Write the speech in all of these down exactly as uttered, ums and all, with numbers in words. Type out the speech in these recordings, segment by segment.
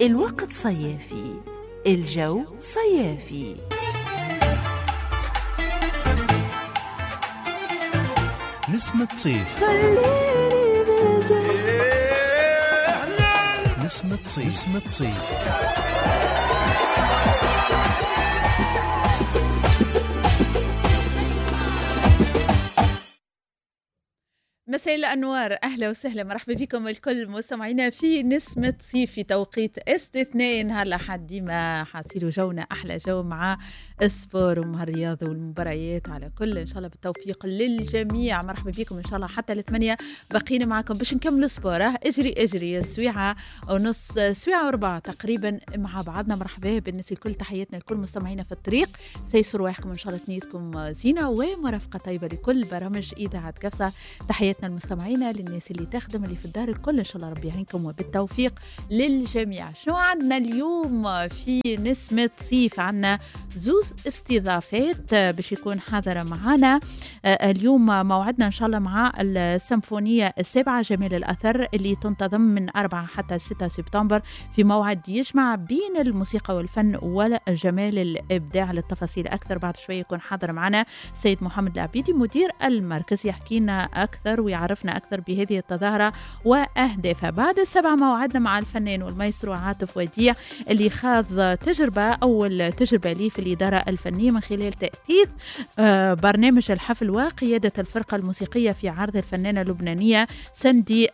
الوقت صيافي، الجو صيافي. نسمة صيف، خليني بجنبك. نسمة صيف، نسمة صيف. مساء الأنوار، أهلا وسهلا، مرحبا بكم الكل مستمعينا في نسمة صيف في توقيت استثنائي. نهار الأحد ديما حاصيلوا جونا أحلى جو مع السبور ومع الرياضة والمباريات على كل، إن شاء الله بالتوفيق للجميع. مرحبا بكم إن شاء الله حتى الثمانية باقيين معكم باش نكملوا سبور. اجري اجري سويعة ونص، سويعة وربع تقريبا مع بعضنا. مرحبا بالناس الكل، تحياتنا لكل مستمعينا في الطريق. سيسر رواحكم إن شاء الله، تنيتكم زينة ومرافقة طيبة لكل برامج إذاعة كفسة. تحياتنا المستمعين للناس اللي تخدم، اللي في الدار الكل، إن شاء الله ربي يعينكم وبالتوفيق للجميع. شنو عندنا اليوم في نسمة صيف؟ عندنا زوز استضافات باش يكون حاضر معنا اليوم. موعدنا إن شاء الله مع السيمفونية السابعة جمال الأثر اللي تنتظم من أربعة حتى ستة سبتمبر، في موعد يجمع بين الموسيقى والفن والجمال الإبداع. للتفاصيل أكثر بعد شوية يكون حاضر معنا سيد محمد العبيدي مدير المركز، يحكينا أكثر ويعرفنا أكثر بهذه التظاهرة وأهدافها. بعد السبعة موعدنا مع الفنان والمايسترو عاطف وديع اللي خاض تجربة، أول تجربة لي في الإدارة الفنية من خلال تأثيث برنامج الحفل وقيادة الفرقة الموسيقية في عرض الفنانة اللبنانية سندي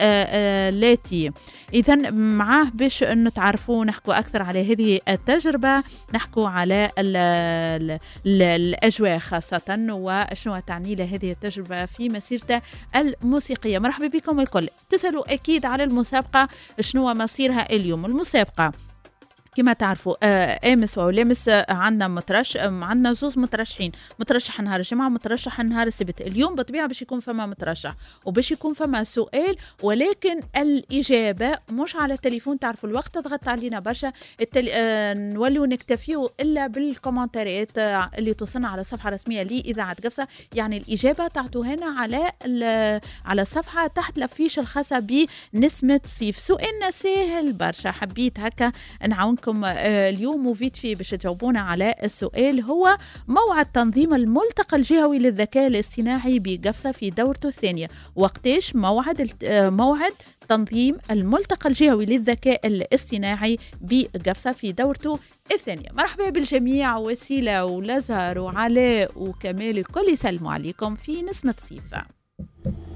لاتي. إذن معاه باش نتعرفوا نحكوا أكثر على هذه التجربة، نحكوا على ال ال ال الأجواء خاصة وشنو تعني لهذه التجربة في مسيرته الموسيقية. مرحبا بكم الكل. تسألوا أكيد على المسابقة شنو مصيرها اليوم. المسابقة كما تعرفوا آه امس ولامس آه عندنا مترش آه عندنا زوز مترشحين، مترشح نهار الجمعه ومترشح نهار السبت. اليوم بطبيعه باش يكون فما مترشح وباش يكون فما سؤال، ولكن الاجابه مش على التليفون. تعرفوا الوقت ضغط علينا برشا، التل... آه نوليو نكتفيو الا بالكومنتاريات آه اللي توصلنا على الصفحه الرسميه لاذاعه قفصه. يعني الاجابه تعطوها لنا على على الصفحه تحت الافيش الخاصه بنسمه صيف. سؤالنا سهل برشا، حبيت هكا نعاون اليوم وفيت فيه باش تجاوبونا على السؤال. هو موعد تنظيم الملتقى الجهوي للذكاء الاصطناعي بقفصة في دورته الثانية؟ وقتاش موعد موعد تنظيم الملتقى الجهوي للذكاء الاصطناعي بقفصة في دورته الثانية؟ مرحبا بالجميع، وسيلة ولزهر وعلاء وكمال الكل يسلموا عليكم في نسمة صيف.